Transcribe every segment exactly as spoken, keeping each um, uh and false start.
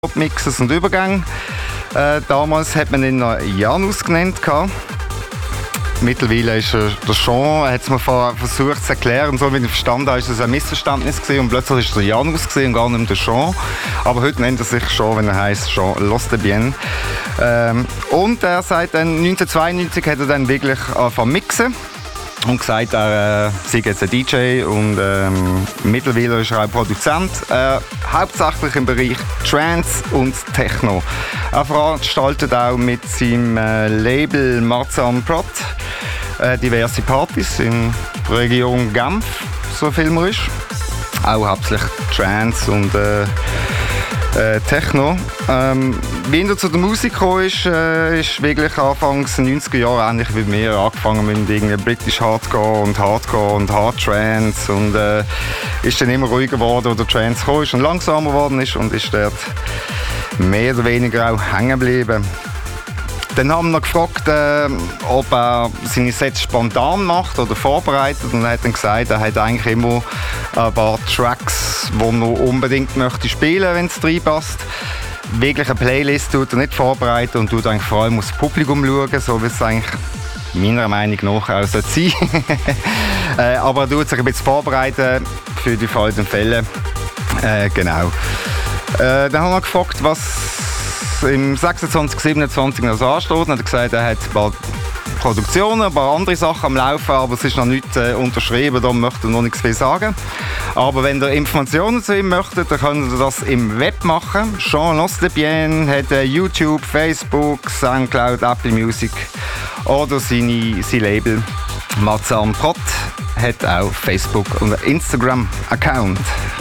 Mixes und Übergänge. Äh, damals hat man ihn noch Janus genannt. Gehabt. Mittlerweile ist er der Sean, er hat es mir vorher versucht zu erklären, so wie ich verstanden habe, ist das ein Missverständnis gewesen und plötzlich ist er Janus gewesen und gar nicht mehr der Sean. Aber heute nennt er sich Sean, wenn er heisst Sean Los de Bien. Ähm, und er sagt dann, neunzehnhundertzweiundneunzig hat er dann wirklich angefangen mixen und gesagt, er äh, sei jetzt ein D J und ähm, mittlerweile ist er auch Produzent, äh, hauptsächlich im Bereich Trance und Techno. Er veranstaltet auch mit seinem äh, Label Marzahn Prod äh, diverse Partys in der Region Genf, so viel man ist. Auch hauptsächlich Trance und äh, Äh, Techno. Ähm, wie er zu der Musik gekommen ist, äh, ist wirklich Anfangs neunziger Jahre ähnlich wie mir angefangen mit irgendwie British Hardcore und Hardcore und Hard Trance und äh, ist dann immer ruhiger geworden, wo der Trance gekommen ist und langsamer geworden ist und ist dort mehr oder weniger auch hängen geblieben. Dann haben wir noch gefragt, äh, ob er seine Sets spontan macht oder vorbereitet und er hat dann gesagt, er hat eigentlich immer ein paar Tracks, die er unbedingt möchte spielen, wenn es reinpasst. Wirklich eine Playlist tut er nicht vorbereiten und tut eigentlich vor allem aufs Publikum schauen, so wie es eigentlich meiner Meinung nach auch sein sollte. äh, aber er tut sich ein bisschen vorbereiten für die folgenden Fälle. Äh, genau. Äh, dann haben wir gefragt, was im sechsundzwanzig siebenundzwanzig noch so ansteht. Und er hat gesagt, er hat ein paar Produktionen, ein paar andere Sachen am Laufen, aber es ist noch nicht äh, unterschrieben, da möchte er noch nichts viel sagen. Aber wenn ihr Informationen zu ihm möchtet, dann könnt ihr das im Web machen. Sean Los de Bien hat äh, YouTube, Facebook, Soundcloud, Apple Music oder seine, sein Label Marzahn Prod hat auch Facebook und einen Instagram-Account.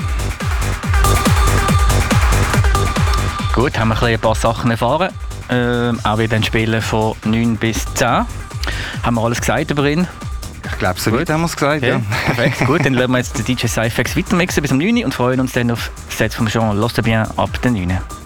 Gut, haben wir ein paar Sachen erfahren. Ähm, auch wieder ein Spielen von neun bis zehn. Haben wir alles gesagt über ihn? Ich glaube, so gut haben wir es gesagt, ja. ja. Perfekt, gut. Dann lassen wir jetzt den D J Cyphex weitermixen bis um neun Uhr und freuen uns dann auf das Set von Sean Los de Bien ab den neun Uhr.